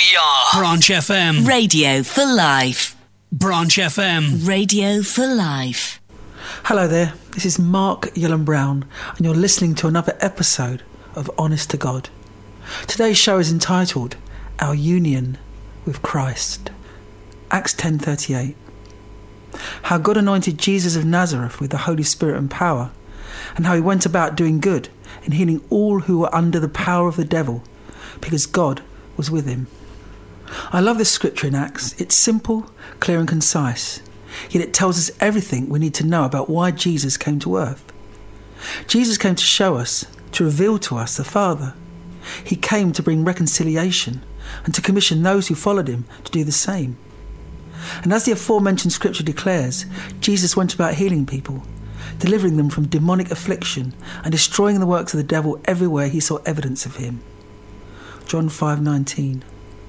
We are Branch FM. Radio for life. Branch FM. Radio for life. Hello there, this is Mark Yellen-Brown and you're listening to another episode of Honest to God. Today's show is entitled Our Union with Christ. Acts 10:38. How God anointed Jesus of Nazareth with the Holy Spirit and power, and how he went about doing good and healing all who were under the power of the devil, because God was with him. I love this scripture in Acts. It's simple, clear and concise, yet it tells us everything we need to know about why Jesus came to earth. Jesus came to show us, to reveal to us the Father. He came to bring reconciliation and to commission those who followed him to do the same. And as the aforementioned scripture declares, Jesus went about healing people, delivering them from demonic affliction and destroying the works of the devil everywhere he saw evidence of him. John 5:19.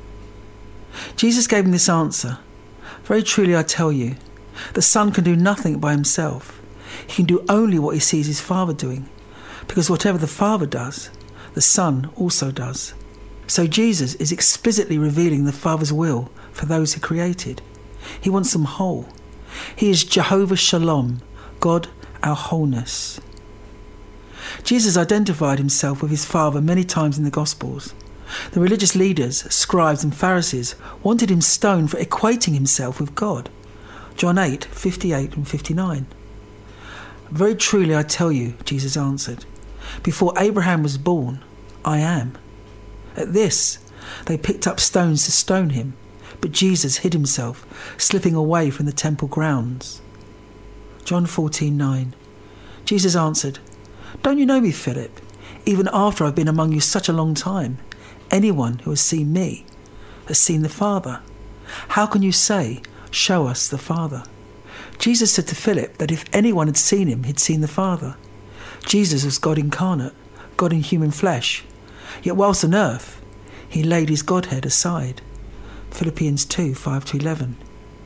Jesus gave him this answer: very truly I tell you, the Son can do nothing by himself. He can do only what he sees his Father doing, because whatever the Father does, the Son also does. So Jesus is explicitly revealing the Father's will for those he created. He wants them whole. He is Jehovah Shalom, God our wholeness. Jesus identified himself with his Father many times in the Gospels. The religious leaders, scribes and Pharisees wanted him stoned for equating himself with God. John 8:58 and 59. Very truly I tell you, Jesus answered, before Abraham was born, I am. At this, they picked up stones to stone him, but Jesus hid himself, slipping away from the temple grounds. John 14:9. Jesus answered, don't you know me, Philip, even after I've been among you such a long time? Anyone who has seen me has seen the Father. How can you say, show us the Father? Jesus said to Philip that if anyone had seen him, he'd seen the Father. Jesus was God incarnate, God in human flesh. Yet whilst on earth, he laid his Godhead aside. Philippians 2:5-11.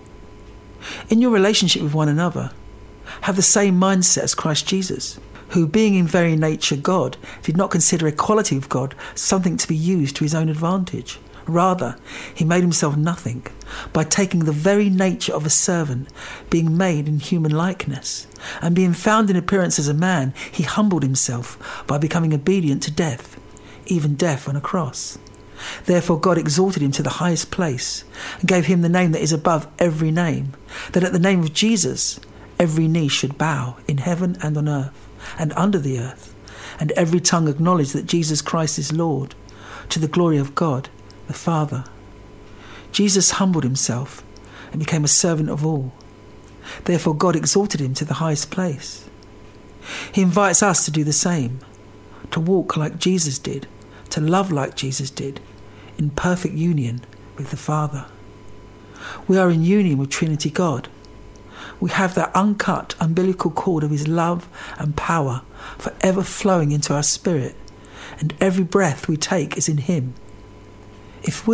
In your relationship with one another, have the same mindset as Christ Jesus, who, being in very nature God, did not consider equality with God something to be used to his own advantage. Rather, he made himself nothing by taking the very nature of a servant, being made in human likeness, and being found in appearance as a man, he humbled himself by becoming obedient to death, even death on a cross. Therefore God exalted him to the highest place and gave him the name that is above every name, that at the name of Jesus every knee should bow in heaven and on earth and under the earth, and every tongue acknowledge that Jesus Christ is Lord, to the glory of God the Father. Jesus humbled himself and became a servant of all. Therefore God exalted him to the highest place. He invites us to do the same, to walk like Jesus did, to love like Jesus did, in perfect union with the Father. We are in union with Trinity God. We have that uncut umbilical cord of his love and power forever flowing into our spirit, and every breath we take is in him. If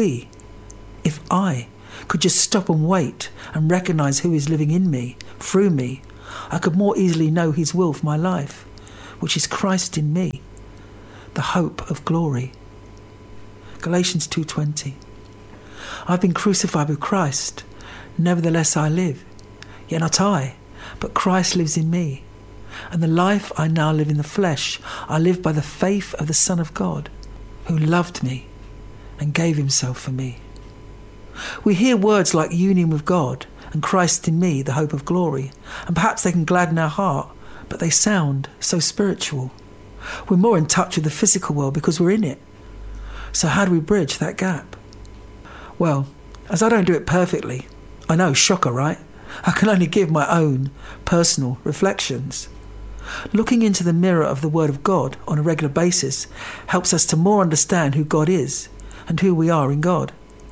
I could just stop and wait and recognise who is living in me, through me, I could more easily know his will for my life, which is Christ in me, the hope of glory. Galatians 2:20. I've been crucified with Christ, nevertheless I live. Yet not I, but Christ lives in me. And the life I now live in the flesh, I live by the faith of the Son of God, who loved me and gave himself for me. We hear words like union with God and Christ in me, the hope of glory, and perhaps they can gladden our heart, but they sound so spiritual. We're more in touch with the physical world because we're in it. So how do we bridge that gap? Well, as I don't do it perfectly, I know, shocker, right? I can only give my own personal reflections. Looking into the mirror of the Word of God on a regular basis helps us to more understand who God is and who we are in God.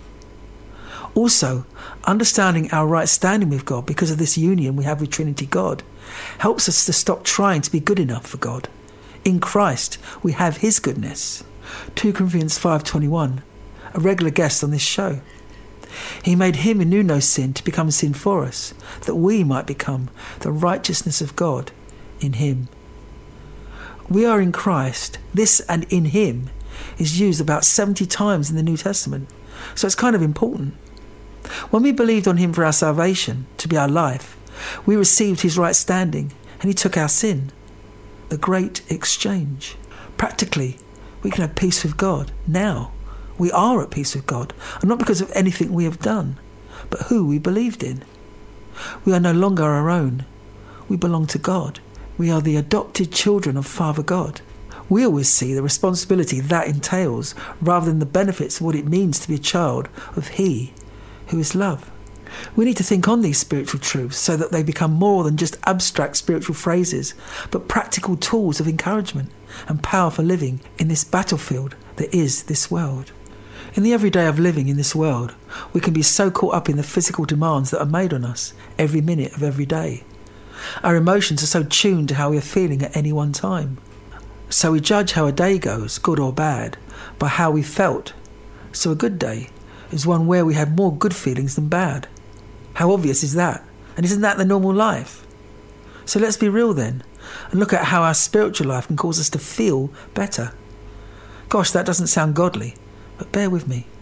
Also, understanding our right standing with God because of this union we have with Trinity God helps us to stop trying to be good enough for God. In Christ, we have his goodness. 2 Corinthians 5:21, a regular guest on this show. He made him who knew no sin to become sin for us, that we might become the righteousness of God in him. We are in Christ, this and in him is used about 70 times in the New Testament. So it's kind of important. When we believed on him for our salvation, to be our life, we received his right standing and he took our sin. The great exchange. Practically, we can have peace with God now. We are at peace with God, and not because of anything we have done, but who we believed in. We are no longer our own. We belong to God. We are the adopted children of Father God. We always see the responsibility that entails rather than the benefits of what it means to be a child of He who is love. We need to think on these spiritual truths so that they become more than just abstract spiritual phrases, but practical tools of encouragement and power for living in this battlefield that is this world. In the everyday of living in this world, we can be so caught up in the physical demands that are made on us every minute of every day. Our emotions are so tuned to how we are feeling at any one time. So we judge how a day goes, good or bad, by how we felt. So a good day is one where we had more good feelings than bad. How obvious is that? And isn't that the normal life? So let's be real then, and look at how our spiritual life can cause us to feel better. Gosh, that doesn't sound godly, but bear with me.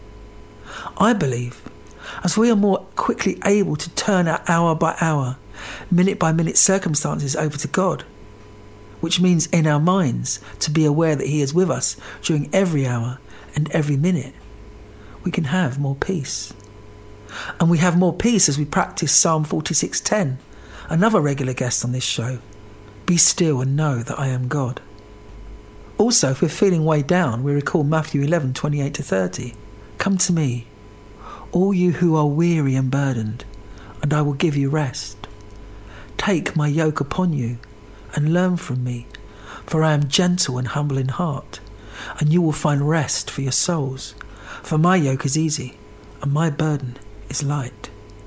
I believe, as we are more quickly able to turn our hour by hour, minute by minute circumstances over to God, which means in our minds to be aware that He is with us during every hour and every minute, we can have more peace. And we have more peace as we practice Psalm 46:10, another regular guest on this show. Be still and know that I am God. Also, if we're feeling way down, we recall Matthew 11:28-30. Come to me, all you who are weary and burdened, and I will give you rest. Take my yoke upon you and learn from me, for I am gentle and humble in heart, and you will find rest for your souls. For my yoke is easy, and my burden is light.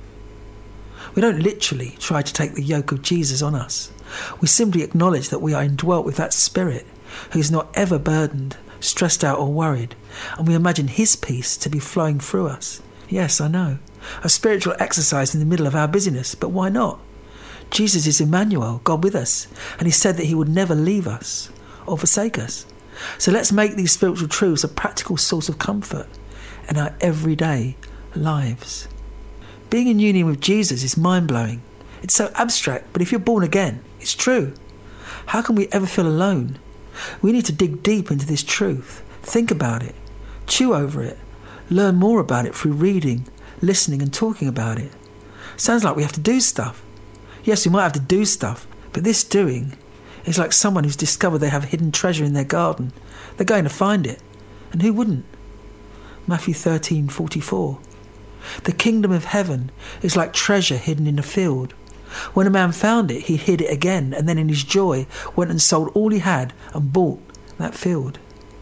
We don't literally try to take the yoke of Jesus on us. We simply acknowledge that we are indwelt with that Spirit who is not ever burdened, stressed out or worried, and we imagine His peace to be flowing through us. Yes, I know, a spiritual exercise in the middle of our busyness, but why not? Jesus is Emmanuel, God with us, and He said that He would never leave us or forsake us. So let's make these spiritual truths a practical source of comfort in our everyday lives. Being in union with Jesus is mind-blowing. It's so abstract, but if you're born again, it's true. How can we ever feel alone? We need to dig deep into this truth, think about it, chew over it, learn more about it through reading, listening and talking about it. Sounds like we have to do stuff. Yes, we might have to do stuff, but this doing is like someone who's discovered they have a hidden treasure in their garden. They're going to find it. And who wouldn't? Matthew 13:44. The kingdom of heaven is like treasure hidden in a field. When a man found it, he hid it again, and then in his joy went and sold all he had and bought that field.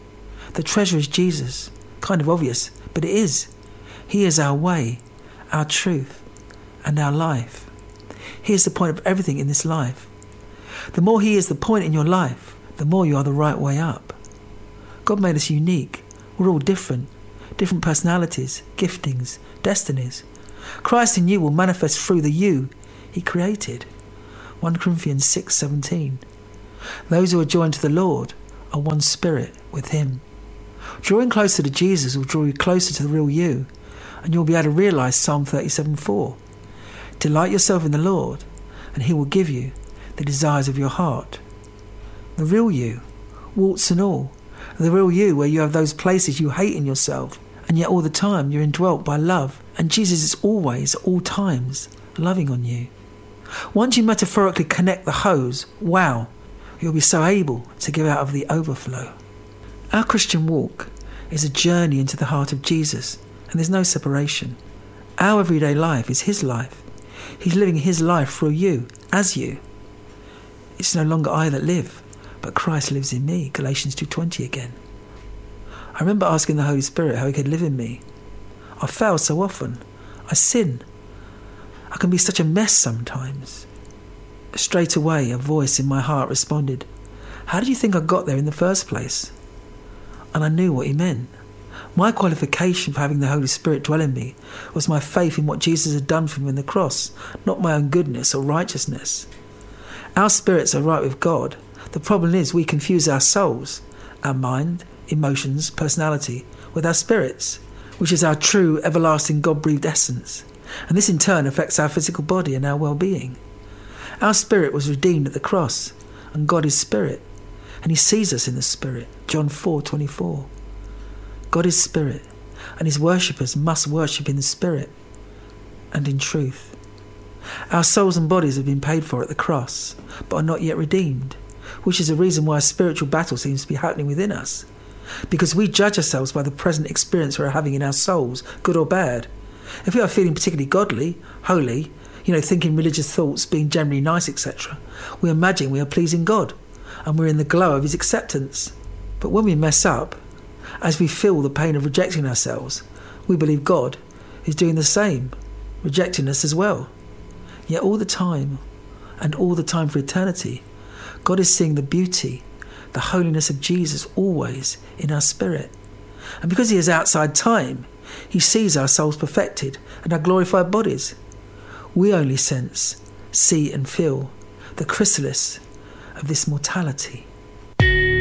The treasure is Jesus. Kind of obvious, but it is. He is our way, our truth, and our life. He is the point of everything in this life. The more He is the point in your life, the more you are the right way up. God made us unique. We're all different. Different personalities, giftings, destinies. Christ in you will manifest through the you He created. 1 Corinthians 6:17. Those who are joined to the Lord are one spirit with Him. Drawing closer to Jesus will draw you closer to the real you, and you'll be able to realise Psalm 37:4. Delight yourself in the Lord, and He will give you the desires of your heart. The real you, warts and all. The real you where you have those places you hate in yourself, and yet all the time you're indwelt by love, and Jesus is always, at all times, loving on you. Once you metaphorically connect the hose, wow, you'll be so able to give out of the overflow. Our Christian walk is a journey into the heart of Jesus, and there's no separation. Our everyday life is His life. He's living His life through you, as you. It's no longer I that live, but Christ lives in me, Galatians 2:20 again. I remember asking the Holy Spirit how He could live in me. I fail so often. I sin. I can be such a mess sometimes. Straight away, a voice in my heart responded, "How did you think I got there in the first place?" And I knew what He meant. My qualification for having the Holy Spirit dwell in me was my faith in what Jesus had done for me on the cross, not my own goodness or righteousness. Our spirits are right with God. The problem is we confuse our souls, our mind, emotions, personality, with our spirits, which is our true, everlasting, God-breathed essence. And this in turn affects our physical body and our well-being. Our spirit was redeemed at the cross, and God is spirit, and he sees us in the spirit. John 4:24. God is spirit, and his worshippers must worship in the spirit and in truth. Our souls and bodies have been paid for at the cross, but are not yet redeemed, which is the reason why a spiritual battle seems to be happening within us. Because we judge ourselves by the present experience we're having in our souls, good or bad. If we are feeling particularly godly, holy, thinking religious thoughts, being generally nice, etc., we imagine we are pleasing God, and we're in the glow of his acceptance. But when we mess up, as we feel the pain of rejecting ourselves, we believe God is doing the same, rejecting us as well. Yet all the time, and all the time for eternity, God is seeing the beauty, the holiness of Jesus always in our spirit. And because he is outside time, he sees our souls perfected and our glorified bodies. We only sense, see and feel the chrysalis of this mortality.